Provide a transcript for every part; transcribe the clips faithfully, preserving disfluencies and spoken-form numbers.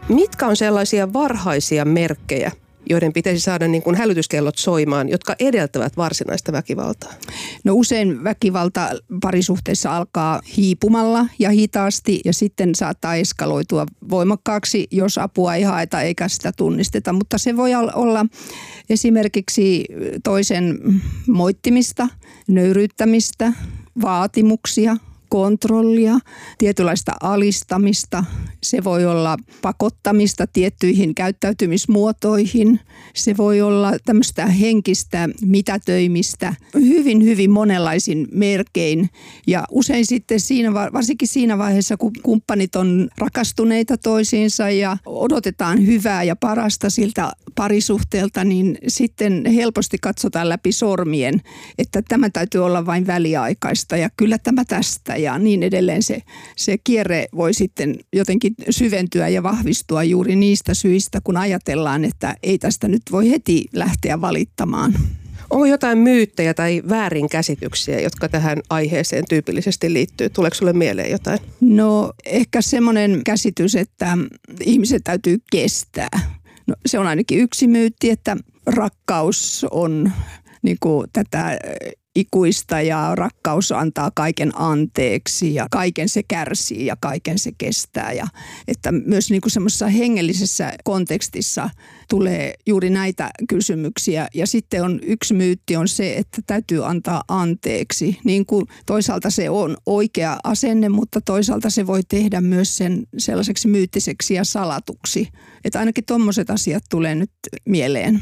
Mitkä on sellaisia varhaisia merkkejä, joiden pitäisi saada niin kuin hälytyskellot soimaan, jotka edeltävät varsinaista väkivaltaa? No usein väkivalta parisuhteessa alkaa hiipumalla ja hitaasti ja sitten saattaa eskaloitua voimakkaaksi, jos apua ei haeta eikä sitä tunnisteta. Mutta se voi olla esimerkiksi toisen moittimista, nöyryyttämistä, vaatimuksia, kontrollia, tietynlaista alistamista. Se voi olla pakottamista tiettyihin käyttäytymismuotoihin. Se voi olla tämmöistä henkistä mitätöimistä hyvin, hyvin monenlaisin merkein. Ja usein sitten siinä, varsinkin siinä vaiheessa, kun kumppanit on rakastuneita toisiinsa ja odotetaan hyvää ja parasta siltä parisuhteelta, niin sitten helposti katsotaan läpi sormien, että tämä täytyy olla vain väliaikaista ja kyllä tämä tästä. Ja niin edelleen se, se kierre voi sitten jotenkin syventyä ja vahvistua juuri niistä syistä, kun ajatellaan, että ei tästä nyt voi heti lähteä valittamaan. Onko jotain myyttejä tai väärinkäsityksiä, jotka tähän aiheeseen tyypillisesti liittyy? Tuleeko sulle mieleen jotain? No ehkä semmoinen käsitys, että ihmiset täytyy kestää. No, se on ainakin yksi myytti, että rakkaus on niin kuin tätä ikuista ja rakkaus antaa kaiken anteeksi ja kaiken se kärsii ja kaiken se kestää. Ja että myös niin kuin semmoisessa hengellisessä kontekstissa tulee juuri näitä kysymyksiä. Ja sitten on yksi myytti on se, että täytyy antaa anteeksi. Niin kuin toisaalta se on oikea asenne, mutta toisaalta se voi tehdä myös sen sellaiseksi myyttiseksi ja salatuksi. Että ainakin tommoset asiat tulee nyt mieleen.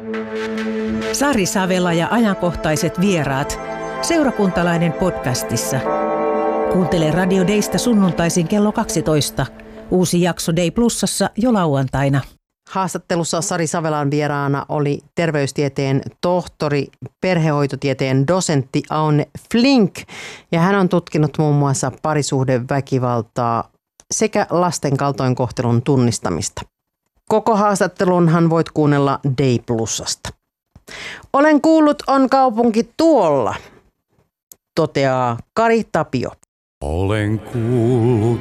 Sari Savela ja ajankohtaiset vieraat. Seurakuntalainen podcastissa. Kuuntele Radio Daysta sunnuntaisin kello kaksitoista. Uusi jakso Day Plusassa jo lauantaina. Haastattelussa Sari Savelan vieraana oli terveystieteen tohtori, perhehoitotieteen dosentti Aune Flink. Ja hän on tutkinut muun muassa parisuhdeväkivaltaa sekä lasten kaltoinkohtelun tunnistamista. Koko haastattelunhan voit kuunnella Day Plusasta. Olen kuullut, on kaupunki tuolla, toteaa Kari Tapio. Olen kuullut,